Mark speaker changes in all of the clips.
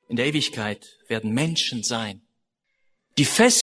Speaker 1: in der Ewigkeit werden Menschen sein, die fest.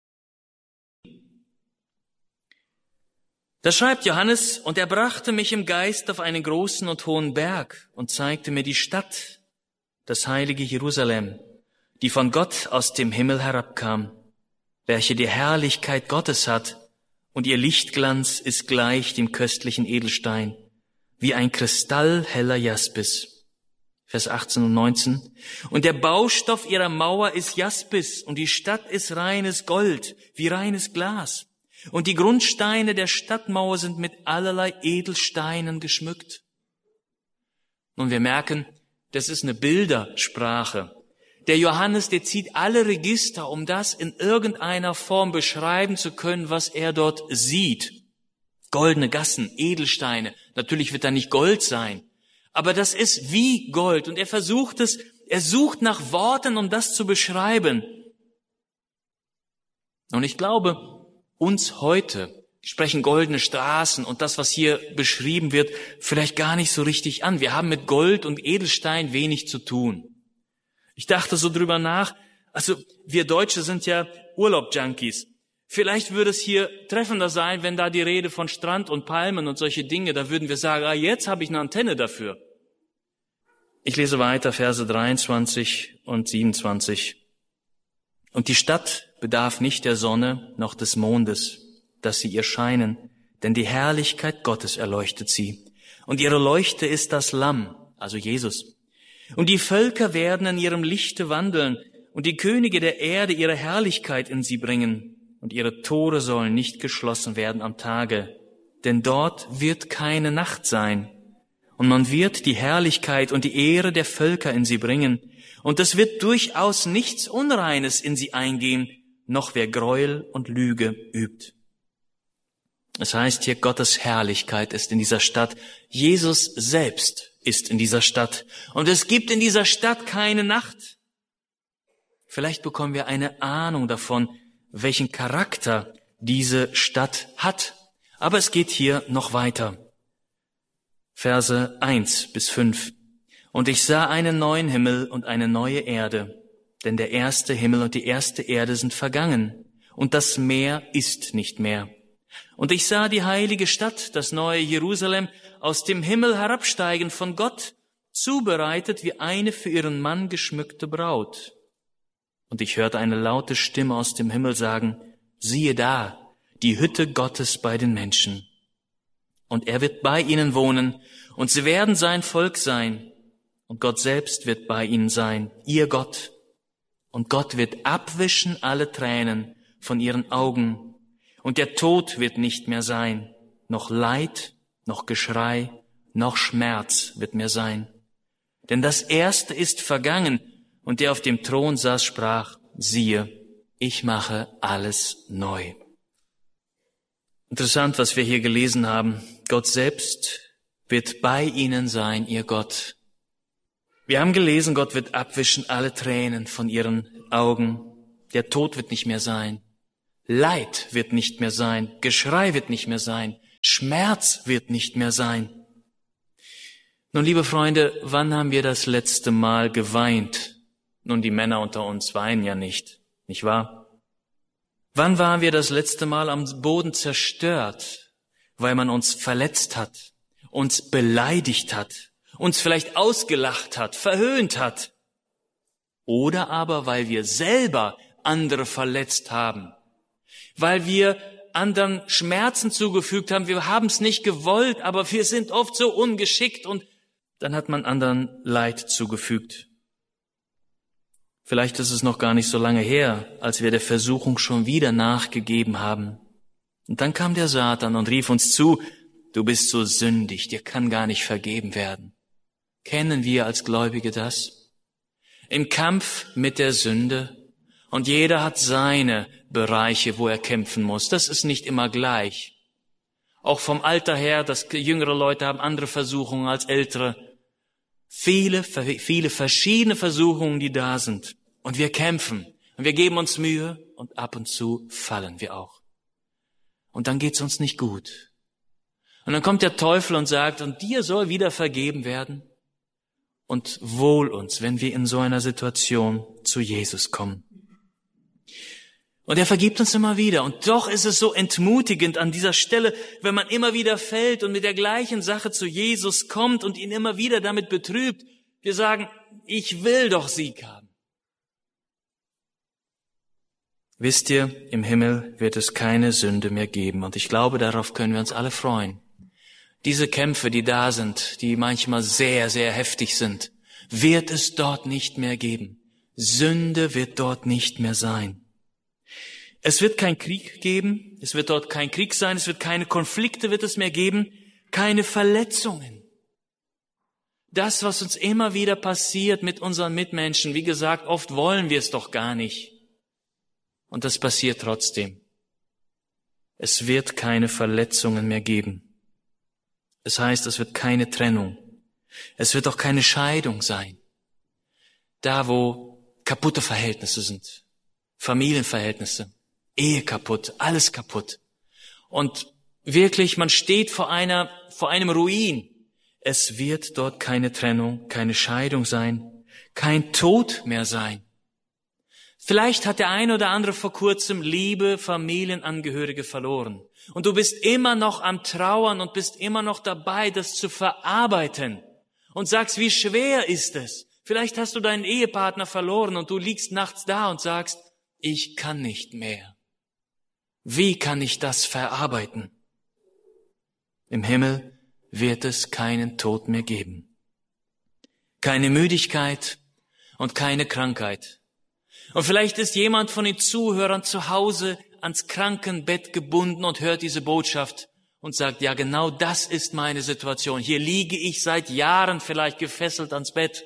Speaker 1: Da schreibt Johannes, und er brachte mich im Geist auf einen großen und hohen Berg und zeigte mir die Stadt, das heilige Jerusalem, die von Gott aus dem Himmel herabkam, welche die Herrlichkeit Gottes hat, und ihr Lichtglanz ist gleich dem köstlichen Edelstein, wie ein kristallheller Jaspis. Vers 18 und 19. Und der Baustoff ihrer Mauer ist Jaspis, und die Stadt ist reines Gold, wie reines Glas. Und die Grundsteine der Stadtmauer sind mit allerlei Edelsteinen geschmückt. Nun, wir merken, das ist eine Bildersprache. Der Johannes, der zieht alle Register, um das in irgendeiner Form beschreiben zu können, was er dort sieht. Goldene Gassen, Edelsteine. Natürlich wird da nicht Gold sein. Aber das ist wie Gold. Und er versucht es, er sucht nach Worten, um das zu beschreiben. Und ich glaube, uns heute sprechen goldene Straßen und das, was hier beschrieben wird, vielleicht gar nicht so richtig an. Wir haben mit Gold und Edelstein wenig zu tun. Ich dachte so drüber nach, also wir Deutsche sind ja Urlaub-Junkies. Vielleicht würde es hier treffender sein, wenn da die Rede von Strand und Palmen und solche Dinge, da würden wir sagen, jetzt habe ich eine Antenne dafür. Ich lese weiter, Verse 23 und 27. Und die Stadt bedarf nicht der Sonne noch des Mondes, dass sie ihr scheinen, denn die Herrlichkeit Gottes erleuchtet sie. Und ihre Leuchte ist das Lamm, also Jesus. Und die Völker werden in ihrem Lichte wandeln, und die Könige der Erde ihre Herrlichkeit in sie bringen, und ihre Tore sollen nicht geschlossen werden am Tage, denn dort wird keine Nacht sein. Und man wird die Herrlichkeit und die Ehre der Völker in sie bringen, und es wird durchaus nichts Unreines in sie eingehen, noch wer Gräuel und Lüge übt. Es heißt hier, Gottes Herrlichkeit ist in dieser Stadt. Jesus selbst ist in dieser Stadt. Und es gibt in dieser Stadt keine Nacht. Vielleicht bekommen wir eine Ahnung davon, welchen Charakter diese Stadt hat. Aber es geht hier noch weiter. Verse 1 bis 5. Und ich sah einen neuen Himmel und eine neue Erde, denn der erste Himmel und die erste Erde sind vergangen, und das Meer ist nicht mehr. Und ich sah die heilige Stadt, das neue Jerusalem, aus dem Himmel herabsteigen von Gott, zubereitet wie eine für ihren Mann geschmückte Braut. Und ich hörte eine laute Stimme aus dem Himmel sagen, siehe da, die Hütte Gottes bei den Menschen. Und er wird bei ihnen wohnen, und sie werden sein Volk sein. Und Gott selbst wird bei ihnen sein, ihr Gott. Und Gott wird abwischen alle Tränen von ihren Augen. Und der Tod wird nicht mehr sein, noch Leid, noch Geschrei, noch Schmerz wird mehr sein. Denn das Erste ist vergangen, und der auf dem Thron saß, sprach, siehe, ich mache alles neu. Interessant, was wir hier gelesen haben. Gott selbst wird bei ihnen sein, ihr Gott. Wir haben gelesen, Gott wird abwischen alle Tränen von ihren Augen. Der Tod wird nicht mehr sein. Leid wird nicht mehr sein. Geschrei wird nicht mehr sein. Schmerz wird nicht mehr sein. Nun, liebe Freunde, wann haben wir das letzte Mal geweint? Nun, die Männer unter uns weinen ja nicht wahr? Wann waren wir das letzte Mal am Boden zerstört, weil man uns verletzt hat, uns beleidigt hat, uns vielleicht ausgelacht hat, verhöhnt hat? Oder aber, weil wir selber andere verletzt haben, weil wir anderen Schmerzen zugefügt haben, wir haben es nicht gewollt, aber wir sind oft so ungeschickt und dann hat man anderen Leid zugefügt. Vielleicht ist es noch gar nicht so lange her, als wir der Versuchung schon wieder nachgegeben haben. Und dann kam der Satan und rief uns zu, du bist so sündig, dir kann gar nicht vergeben werden. Kennen wir als Gläubige das? Im Kampf mit der Sünde. Und jeder hat seine Bereiche, wo er kämpfen muss. Das ist nicht immer gleich. Auch vom Alter her, dass jüngere Leute haben andere Versuchungen als ältere. Viele verschiedene Versuchungen, die da sind. Und wir kämpfen. Und wir geben uns Mühe. Und ab und zu fallen wir auch. Und dann geht's uns nicht gut. Und dann kommt der Teufel und sagt, und dir soll wieder vergeben werden. Und wohl uns, wenn wir in so einer Situation zu Jesus kommen. Und er vergibt uns immer wieder. Und doch ist es so entmutigend an dieser Stelle, wenn man immer wieder fällt und mit der gleichen Sache zu Jesus kommt und ihn immer wieder damit betrübt. Wir sagen, ich will doch Sieg haben. Wisst ihr, im Himmel wird es keine Sünde mehr geben. Und ich glaube, darauf können wir uns alle freuen. Diese Kämpfe, die da sind, die manchmal sehr, sehr heftig sind, wird es dort nicht mehr geben. Sünde wird dort nicht mehr sein. Es wird kein Krieg geben, es wird dort kein Krieg sein, es wird keine Konflikte wird es mehr geben, keine Verletzungen. Das, was uns immer wieder passiert mit unseren Mitmenschen, wie gesagt, oft wollen wir es doch gar nicht. Und das passiert trotzdem. Es wird keine Verletzungen mehr geben. Es heißt, es wird keine Trennung. Es wird auch keine Scheidung sein. Da, wo kaputte Verhältnisse sind, Familienverhältnisse, Ehe kaputt, alles kaputt. Und wirklich, man steht vor einem Ruin. Es wird dort keine Trennung, keine Scheidung sein, kein Tod mehr sein. Vielleicht hat der eine oder andere vor kurzem liebe Familienangehörige verloren. Und du bist immer noch am Trauern und bist immer noch dabei, das zu verarbeiten. Und sagst, wie schwer ist es? Vielleicht hast du deinen Ehepartner verloren und du liegst nachts da und sagst, ich kann nicht mehr. Wie kann ich das verarbeiten? Im Himmel wird es keinen Tod mehr geben. Keine Müdigkeit und keine Krankheit. Und vielleicht ist jemand von den Zuhörern zu Hause ans Krankenbett gebunden und hört diese Botschaft und sagt, ja, genau das ist meine Situation. Hier liege ich seit Jahren vielleicht gefesselt ans Bett.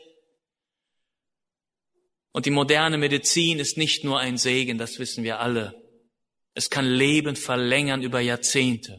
Speaker 1: Und die moderne Medizin ist nicht nur ein Segen, das wissen wir alle. Es kann Leben verlängern über Jahrzehnte.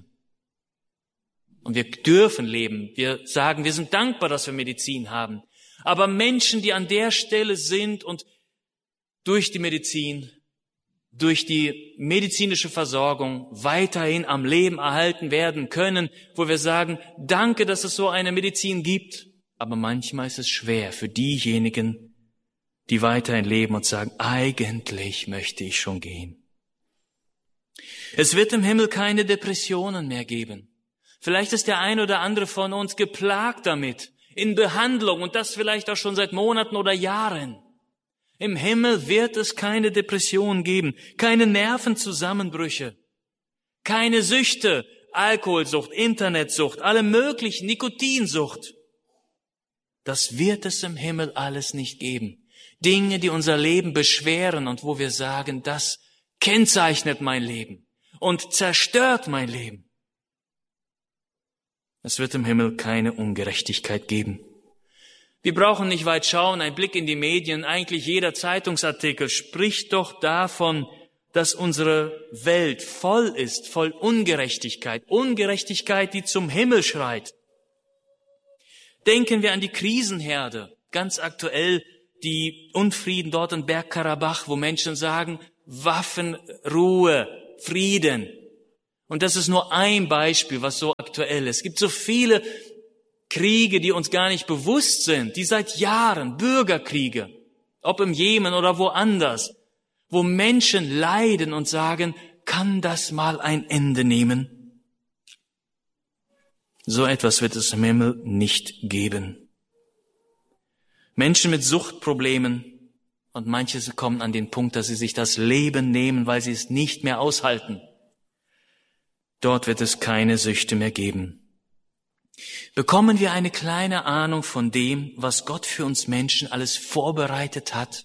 Speaker 1: Und wir dürfen leben. Wir sagen, wir sind dankbar, dass wir Medizin haben. Aber Menschen, die an der Stelle sind und durch die Medizin, durch die medizinische Versorgung weiterhin am Leben erhalten werden können, wo wir sagen, danke, dass es so eine Medizin gibt. Aber manchmal ist es schwer für diejenigen, die weiterhin leben und sagen, eigentlich möchte ich schon gehen. Es wird im Himmel keine Depressionen mehr geben. Vielleicht ist der ein oder andere von uns geplagt damit, in Behandlung und das vielleicht auch schon seit Monaten oder Jahren. Im Himmel wird es keine Depressionen geben, keine Nervenzusammenbrüche, keine Süchte, Alkoholsucht, Internetsucht, alle möglichen, Nikotinsucht. Das wird es im Himmel alles nicht geben. Dinge, die unser Leben beschweren und wo wir sagen, das kennzeichnet mein Leben und zerstört mein Leben. Es wird im Himmel keine Ungerechtigkeit geben. Wir brauchen nicht weit schauen, ein Blick in die Medien, eigentlich jeder Zeitungsartikel spricht doch davon, dass unsere Welt voll ist, voll Ungerechtigkeit, Ungerechtigkeit, die zum Himmel schreit. Denken wir an die Krisenherde, ganz aktuell die Unfrieden dort in Bergkarabach, wo Menschen sagen, Waffenruhe, Frieden. Und das ist nur ein Beispiel, was so aktuell ist. Es gibt so viele Kriege, die uns gar nicht bewusst sind, die seit Jahren, Bürgerkriege, ob im Jemen oder woanders, wo Menschen leiden und sagen, kann das mal ein Ende nehmen? So etwas wird es im Himmel nicht geben. Menschen mit Suchtproblemen und manche kommen an den Punkt, dass sie sich das Leben nehmen, weil sie es nicht mehr aushalten. Dort wird es keine Süchte mehr geben. Bekommen wir eine kleine Ahnung von dem, was Gott für uns Menschen alles vorbereitet hat?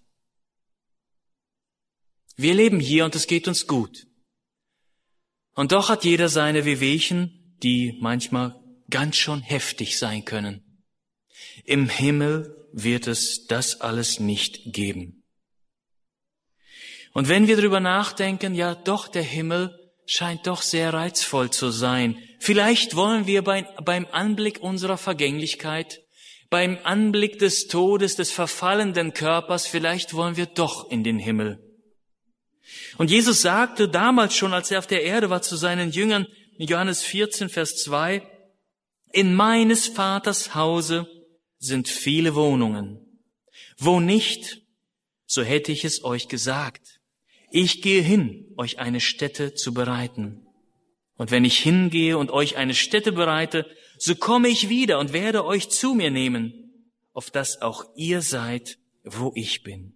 Speaker 1: Wir leben hier und es geht uns gut. Und doch hat jeder seine Wehwehchen, die manchmal ganz schön heftig sein können. Im Himmel wird es das alles nicht geben. Und wenn wir darüber nachdenken, ja doch, der Himmel scheint doch sehr reizvoll zu sein. Vielleicht wollen wir beim Anblick unserer Vergänglichkeit, beim Anblick des Todes, des verfallenden Körpers, vielleicht wollen wir doch in den Himmel. Und Jesus sagte damals schon, als er auf der Erde war, zu seinen Jüngern, in Johannes 14, Vers 2, in meines Vaters Hause sind viele Wohnungen. Wo nicht, so hätte ich es euch gesagt. Ich gehe hin, euch eine Stätte zu bereiten. Und wenn ich hingehe und euch eine Stätte bereite, so komme ich wieder und werde euch zu mir nehmen, auf dass auch ihr seid, wo ich bin.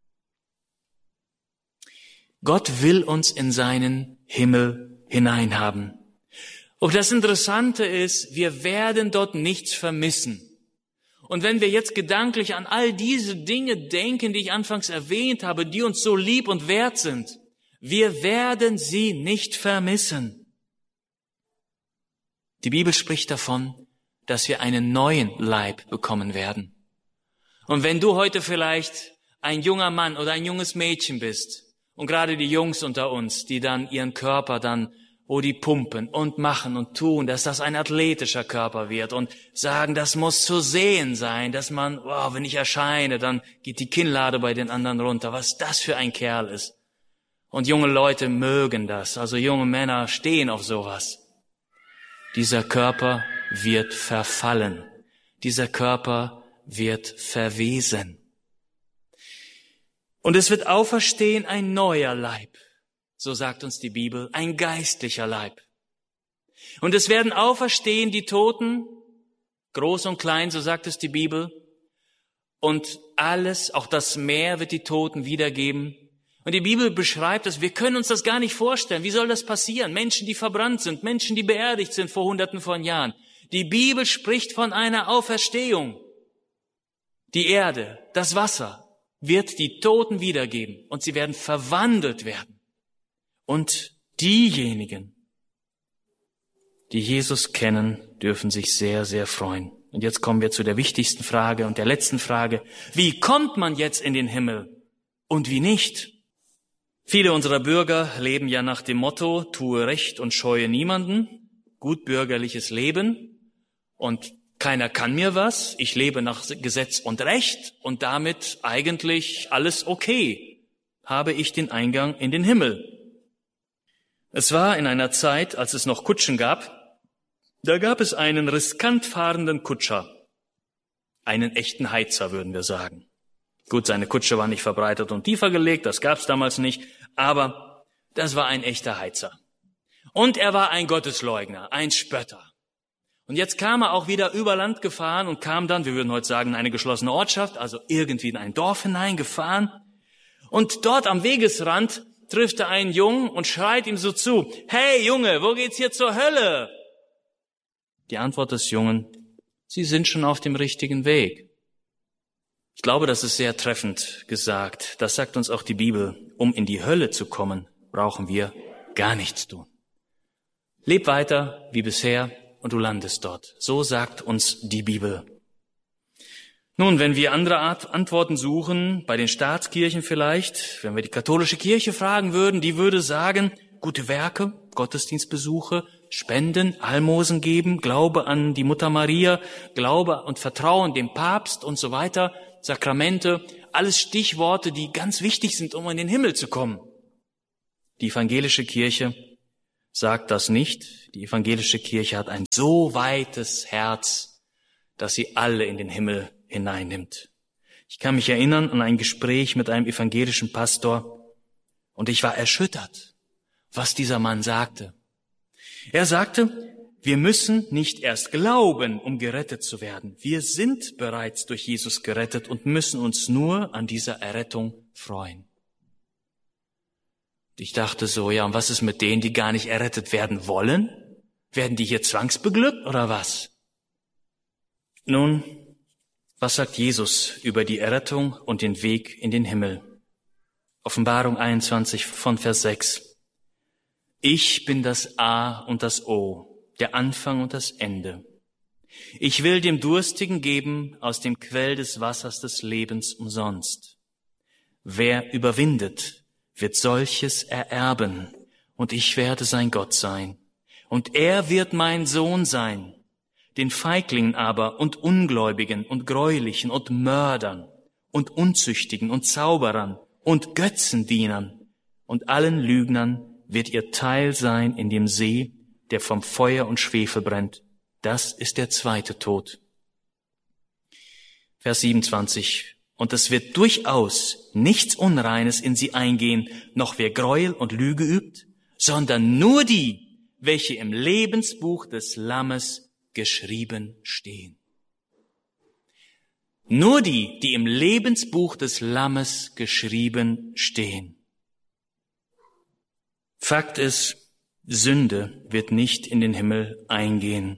Speaker 1: Gott will uns in seinen Himmel hineinhaben. Und das Interessante ist, wir werden dort nichts vermissen. Und wenn wir jetzt gedanklich an all diese Dinge denken, die ich anfangs erwähnt habe, die uns so lieb und wert sind, wir werden sie nicht vermissen. Die Bibel spricht davon, dass wir einen neuen Leib bekommen werden. Und wenn du heute vielleicht ein junger Mann oder ein junges Mädchen bist, und gerade die Jungs unter uns, die dann ihren Körper dann, wo die pumpen und machen und tun, dass das ein athletischer Körper wird und sagen, das muss zu sehen sein, dass man, wow, wenn ich erscheine, dann geht die Kinnlade bei den anderen runter, was das für ein Kerl ist. Und junge Leute mögen das, also junge Männer stehen auf sowas. Dieser Körper wird verfallen. Dieser Körper wird verwesen. Und es wird auferstehen ein neuer Leib, so sagt uns die Bibel, ein geistlicher Leib. Und es werden auferstehen die Toten, groß und klein, so sagt es die Bibel. Und alles, auch das Meer wird die Toten wiedergeben. Und die Bibel beschreibt es, wir können uns das gar nicht vorstellen. Wie soll das passieren? Menschen, die verbrannt sind, Menschen, die beerdigt sind vor Hunderten von Jahren. Die Bibel spricht von einer Auferstehung. Die Erde, das Wasser wird die Toten wiedergeben und sie werden verwandelt werden. Und diejenigen, die Jesus kennen, dürfen sich sehr, sehr freuen. Und jetzt kommen wir zu der wichtigsten Frage und der letzten Frage. Wie kommt man jetzt in den Himmel und wie nicht? Viele unserer Bürger leben ja nach dem Motto, tue Recht und scheue niemanden, gutbürgerliches Leben und keiner kann mir was, ich lebe nach Gesetz und Recht und damit eigentlich alles okay, habe ich den Eingang in den Himmel. Es war in einer Zeit, als es noch Kutschen gab, da gab es einen riskant fahrenden Kutscher, einen echten Heizer, würden wir sagen. Gut, seine Kutsche war nicht verbreitet und tiefer gelegt, das gab's damals nicht, aber das war ein echter Heizer. Und er war ein Gottesleugner, ein Spötter. Und jetzt kam er auch wieder über Land gefahren und kam dann, wir würden heute sagen, in eine geschlossene Ortschaft, also irgendwie in ein Dorf hineingefahren. Und dort am Wegesrand trifft er einen Jungen und schreit ihm so zu, hey Junge, wo geht's hier zur Hölle? Die Antwort des Jungen, Sie sind schon auf dem richtigen Weg. Ich glaube, das ist sehr treffend gesagt. Das sagt uns auch die Bibel. Um in die Hölle zu kommen, brauchen wir gar nichts tun. Leb weiter wie bisher und du landest dort. So sagt uns die Bibel. Nun, wenn wir andere Antworten suchen, bei den Staatskirchen vielleicht, wenn wir die katholische Kirche fragen würden, die würde sagen, gute Werke, Gottesdienstbesuche, Spenden, Almosen geben, Glaube an die Mutter Maria, Glaube und Vertrauen dem Papst und so weiter, Sakramente, alles Stichworte, die ganz wichtig sind, um in den Himmel zu kommen. Die evangelische Kirche sagt das nicht. Die evangelische Kirche hat ein so weites Herz, dass sie alle in den Himmel hineinnimmt. Ich kann mich erinnern an ein Gespräch mit einem evangelischen Pastor und ich war erschüttert, was dieser Mann sagte. Er sagte, wir müssen nicht erst glauben, um gerettet zu werden. Wir sind bereits durch Jesus gerettet und müssen uns nur an dieser Errettung freuen. Ich dachte so, ja, und was ist mit denen, die gar nicht errettet werden wollen? Werden die hier zwangsbeglückt oder was? Nun, was sagt Jesus über die Errettung und den Weg in den Himmel? Offenbarung 21 von Vers 6. Ich bin das A und das O, der Anfang und das Ende. Ich will dem Durstigen geben aus dem Quell des Wassers des Lebens umsonst. Wer überwindet, wird solches ererben, und ich werde sein Gott sein. Und er wird mein Sohn sein. Den Feiglingen aber und Ungläubigen und Gräulichen und Mördern und Unzüchtigen und Zauberern und Götzendienern und allen Lügnern wird ihr Teil sein in dem See, der vom Feuer und Schwefel brennt. Das ist der zweite Tod. Vers 27. Und es wird durchaus nichts Unreines in sie eingehen, noch wer Gräuel und Lüge übt, sondern nur die, welche im Lebensbuch des Lammes geschrieben stehen. Nur die, die im Lebensbuch des Lammes geschrieben stehen. Fakt ist, Sünde wird nicht in den Himmel eingehen.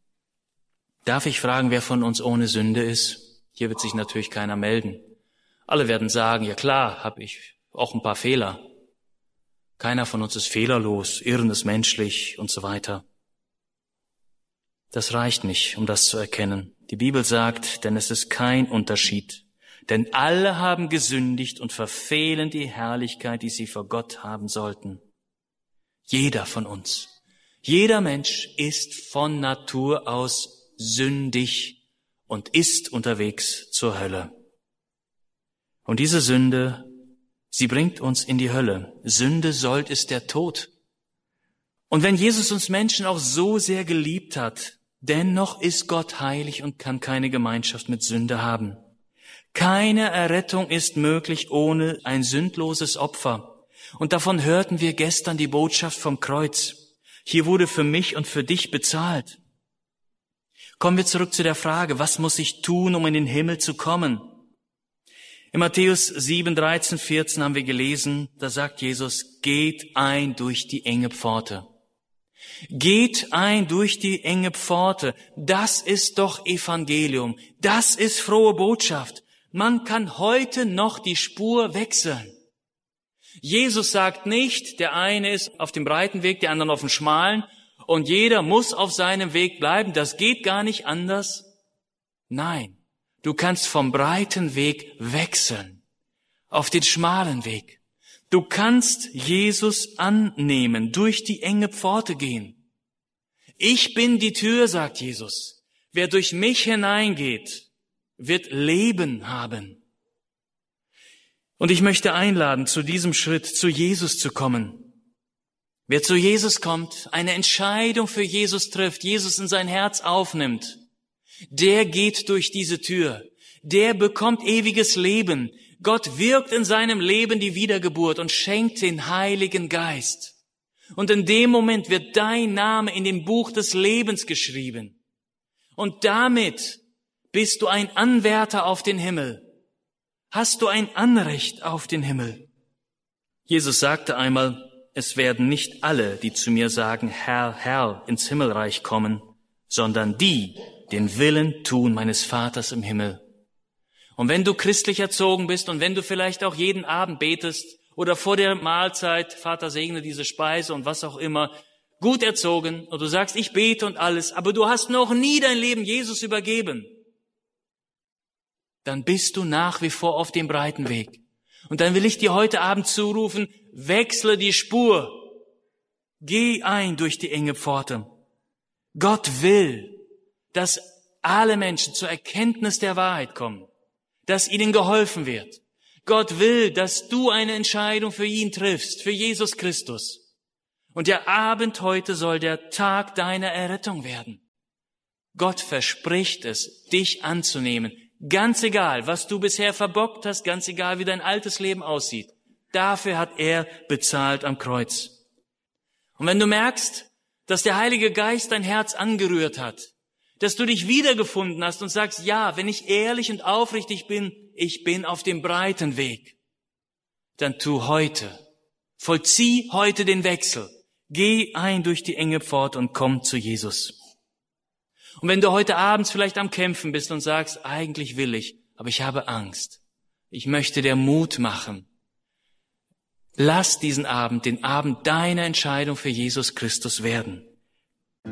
Speaker 1: Darf ich fragen, wer von uns ohne Sünde ist? Hier wird sich natürlich keiner melden. Alle werden sagen, ja klar, habe ich auch ein paar Fehler. Keiner von uns ist fehlerlos, Irren ist menschlich und so weiter. Das reicht nicht, um das zu erkennen. Die Bibel sagt, denn es ist kein Unterschied. Denn alle haben gesündigt und verfehlen die Herrlichkeit, die sie vor Gott haben sollten. Jeder von uns, jeder Mensch ist von Natur aus sündig und ist unterwegs zur Hölle. Und diese Sünde, sie bringt uns in die Hölle. Sünde Sold ist der Tod. Und wenn Jesus uns Menschen auch so sehr geliebt hat, dennoch ist Gott heilig und kann keine Gemeinschaft mit Sünde haben. Keine Errettung ist möglich ohne ein sündloses Opfer. Und davon hörten wir gestern die Botschaft vom Kreuz. Hier wurde für mich und für dich bezahlt. Kommen wir zurück zu der Frage, was muss ich tun, um in den Himmel zu kommen? In Matthäus 7, 13, 14 haben wir gelesen, da sagt Jesus, geht ein durch die enge Pforte. Geht ein durch die enge Pforte. Das ist doch Evangelium. Das ist frohe Botschaft. Man kann heute noch die Spur wechseln. Jesus sagt nicht, der eine ist auf dem breiten Weg, der andere auf dem schmalen und jeder muss auf seinem Weg bleiben. Das geht gar nicht anders. Nein, du kannst vom breiten Weg wechseln auf den schmalen Weg. Du kannst Jesus annehmen, durch die enge Pforte gehen. Ich bin die Tür, sagt Jesus. Wer durch mich hineingeht, wird Leben haben. Und ich möchte einladen, zu diesem Schritt, zu Jesus zu kommen. Wer zu Jesus kommt, eine Entscheidung für Jesus trifft, Jesus in sein Herz aufnimmt, der geht durch diese Tür. Der bekommt ewiges Leben. Gott wirkt in seinem Leben die Wiedergeburt und schenkt den Heiligen Geist. Und in dem Moment wird dein Name in dem Buch des Lebens geschrieben. Und damit bist du ein Anwärter auf den Himmel. Hast du ein Anrecht auf den Himmel? Jesus sagte einmal, es werden nicht alle, die zu mir sagen, Herr, Herr, ins Himmelreich kommen, sondern die, den Willen tun meines Vaters im Himmel. Und wenn du christlich erzogen bist und wenn du vielleicht auch jeden Abend betest oder vor der Mahlzeit, Vater segne diese Speise und was auch immer, gut erzogen und du sagst, ich bete und alles, aber du hast noch nie dein Leben Jesus übergeben, dann bist du nach wie vor auf dem breiten Weg. Und dann will ich dir heute Abend zurufen, wechsle die Spur. Geh ein durch die enge Pforte. Gott will, dass alle Menschen zur Erkenntnis der Wahrheit kommen, dass ihnen geholfen wird. Gott will, dass du eine Entscheidung für ihn triffst, für Jesus Christus. Und der Abend heute soll der Tag deiner Errettung werden. Gott verspricht es, dich anzunehmen. Ganz egal, was du bisher verbockt hast, ganz egal, wie dein altes Leben aussieht. Dafür hat er bezahlt am Kreuz. Und wenn du merkst, dass der Heilige Geist dein Herz angerührt hat, dass du dich wiedergefunden hast und sagst, ja, wenn ich ehrlich und aufrichtig bin, ich bin auf dem breiten Weg, dann tu heute, vollzieh heute den Wechsel. Geh ein durch die enge Pforte und komm zu Jesus. Und wenn du heute abends vielleicht am Kämpfen bist und sagst, eigentlich will ich, aber ich habe Angst. Ich möchte dir Mut machen. Lass diesen Abend den Abend deiner Entscheidung für Jesus Christus werden.